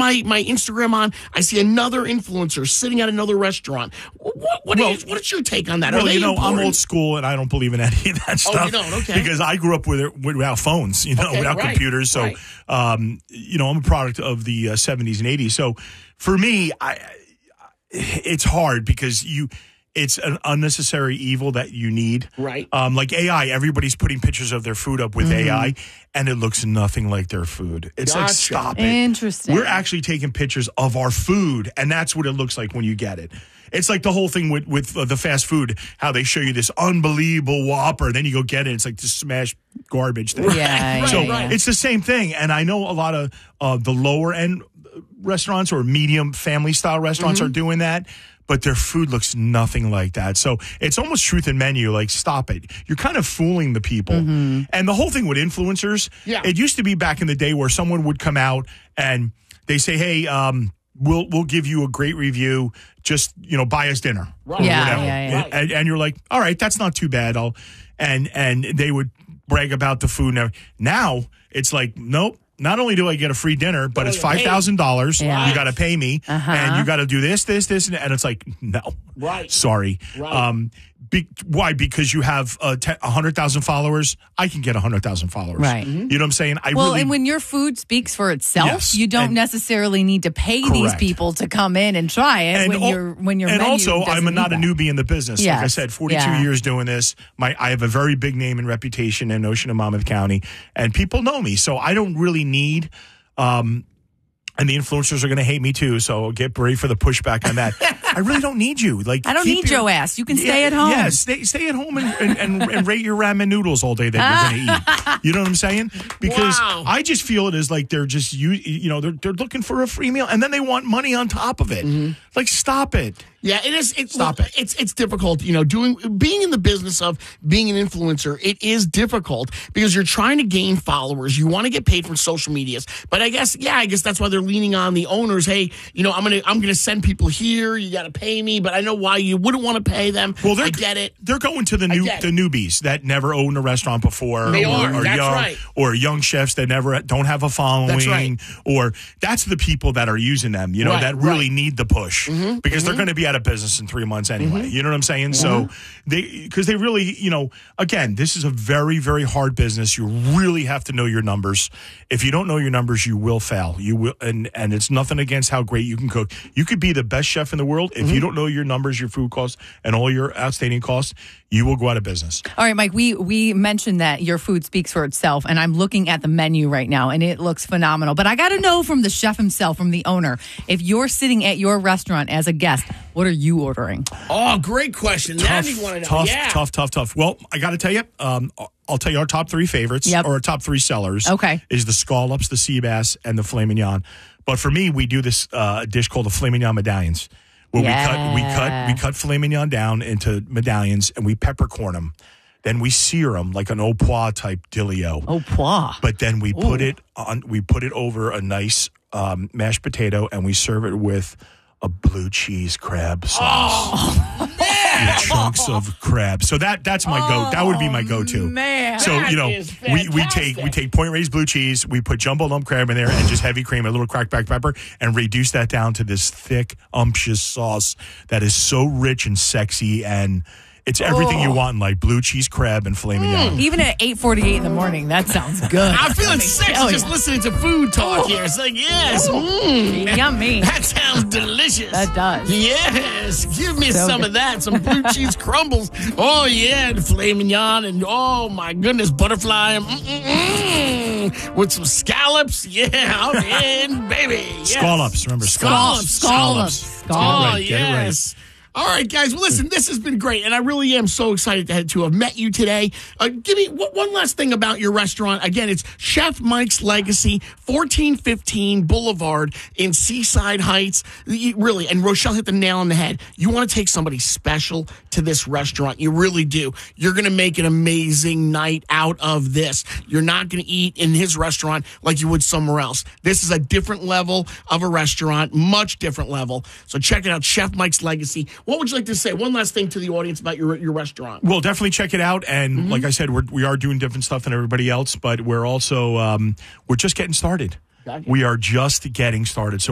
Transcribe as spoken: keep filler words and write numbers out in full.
my, my Instagram on, I see another influencer sitting at another restaurant. What, what, well, is, what is your take on that? Well, Are they you know, important? I'm old school, and I don't believe in any of that stuff. Oh, you don't? Okay. Because I grew up with it without phones, you know, Okay, without right, computers. So, right. um, you know, I'm a product of the uh, seventies and eighties. So, for me, I, it's hard because you. It's an unnecessary evil that you need. Right. Um, like A I, everybody's putting pictures of their food up with Mm-hmm. A I, and it looks nothing like their food. It's like, Gotcha. stop it. Interesting. We're actually taking pictures of our food, and that's what it looks like when you get it. It's like the whole thing with, with uh, the fast food, how they show you this unbelievable Whopper, then you go get it, it's like this smashed garbage thing. Yeah, yeah, so yeah. it's the same thing, and I know a lot of uh, the lower-end restaurants or medium family-style restaurants Mm-hmm. are doing that, but their food looks nothing like that. So it's almost truth in menu, like, stop it. You're kind of fooling the people. Mm-hmm. And the whole thing with influencers, Yeah. it used to be back in the day where someone would come out and they say, hey, um, we'll we'll give you a great review, just, you know, buy us dinner. Right. Yeah, Whatever. yeah, yeah. Right. And, and you're like, all right, that's not too bad. I'll, and, and they would brag about the food. And everything. Now it's like, nope. Not only do I get a free dinner, but it's five thousand dollars. Yeah. You got to pay me, Uh-huh. and you got to do this, this, this, and, and it's like, no, Right. sorry. Right. Um, be, why? Because you have uh, te- one hundred thousand followers. I can get one hundred thousand followers. Right. You know what I'm saying? I Well, really, and when your food speaks for itself, Yes, you don't and- necessarily need to pay these Correct. people to come in and try it when al- you're when your and menu also doesn't I'm a, not a need that. newbie in the business. Like I Yes. said, forty-two Yeah. years doing this. My I have a very big name and reputation in Ocean and Monmouth County, and people know me. So I don't really need. Um, and the influencers are going to hate me too, so get ready for the pushback on that. I really don't need you. Like I don't keep need your ass. You can stay at home. Yeah, stay stay at home and and, and, and rate your ramen noodles all day that you're going to eat. You know what I'm saying? Because Wow. I just feel it is like they're just you you know they're they're looking for a free meal and then they want money on top of it. Mm-hmm. Like, stop it. Yeah, it is. It's, Stop look, it. It's it's difficult, you know, doing being in the business of being an influencer. It is difficult because you're trying to gain followers. You want to get paid from social medias, but I guess yeah, I guess that's why they're leaning on the owners. Hey, you know, I'm gonna I'm gonna send people here. You got to pay me, but I know why you wouldn't want to pay them. Well, they're, I get it. They're going to the new get the it. newbies that never owned a restaurant before, They or, are. or That's young, right. or young chefs that never don't have a following, That's right. or that's the people that are using them. You know, Right, that really right. need the push Mm-hmm, because they're going to be out of business in three months anyway. You know what I'm saying? So they because they really, you know, again, this is a very very hard business. You really have to know your numbers. If you don't know your numbers, you will fail. You will, and and it's nothing against how great you can cook. You could be the best chef in the world. If Mm-hmm. you don't know your numbers, your food costs, and all your outstanding costs, you will go out of business. All right, Mike, we we mentioned that your food speaks for itself, and I'm looking at the menu right now, and it looks phenomenal. But I got to know from the chef himself, from the owner, if you're sitting at your restaurant as a guest, what are you ordering? Oh, great question. Now Tough, you want to know. tough, yeah. tough, tough, tough. Well, I got to tell you, um, I'll tell you our top three favorites, Yep. or our top three sellers. Okay. Is the scallops, the sea bass, and the filet mignon. But for me, we do this uh, dish called the filet mignon medallions, where Yeah. we cut we cut we cut filet mignon down into medallions, and we peppercorn them. Then we sear them like an au pois type dealio. Oh, pois. But then we put it on. We put it over a nice um, mashed potato, and we serve it with a blue cheese crab sauce. With chunks of crab. So that that's my go. That would be my go-to. Man. So That you know, is we, we take fantastic. we take point raised blue cheese, we put jumbo lump crab in there, and just heavy cream, a little cracked black pepper, and reduce that down to this thick, umptious sauce that is so rich and sexy, and it's everything you want in like blue cheese crab and filet mignon. Even at eight forty-eight in the morning, that sounds good. I'm feeling sexy tell just ya. listening to food talk here. It's like, yes, mm, Yummy. that sounds delicious. That does. Yes, give me So some good. of that. Some blue cheese crumbles. Oh yeah, and filet mignon, and oh my goodness, butterfly, and mm-mm-mm, with some scallops. Yeah, I'm in, baby. Yes. Scallops, remember Scallops, Scallops. scallops. Scallops. Oh Get it right, get it right. yes. All right, guys. Well, listen, this has been great, and I really am so excited to, to have met you today. Uh, give me one one last thing about your restaurant. Again, it's Chef Mike's Legacy, fourteen fifteen Boulevard in Seaside Heights. You- Really, and Rochelle hit the nail on the head. You want to take somebody special to this restaurant. You really do. You're going to make an amazing night out of this. You're not going to eat in his restaurant like you would somewhere else. This is a different level of a restaurant, much different level. So check it out, Chef Mike's Legacy. What would you like to say? One last thing to the audience about your your restaurant. Well, definitely check it out. And Mm-hmm. like I said, we're, we are doing different stuff than everybody else, but we're also um, we're just getting started. Gotcha. We are just getting started. So